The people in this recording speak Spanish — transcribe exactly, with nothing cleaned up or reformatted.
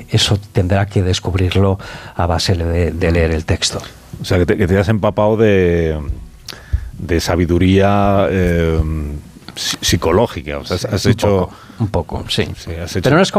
eso tendrá que descubrirlo a base de, de leer el texto. O sea, que te, que te has empapado de, de sabiduría eh, psicológica. O sea, has, has un hecho... Poco, un poco, sí. sí has hecho, pero no es